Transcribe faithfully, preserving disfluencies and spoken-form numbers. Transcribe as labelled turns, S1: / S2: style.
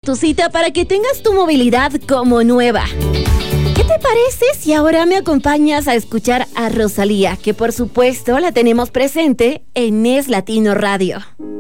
S1: tu cita para que tengas tu movilidad como nueva. ¿Qué te parece si ahora me acompañas a escuchar a Rosalía, que por supuesto la tenemos presente en Es Latino Radio?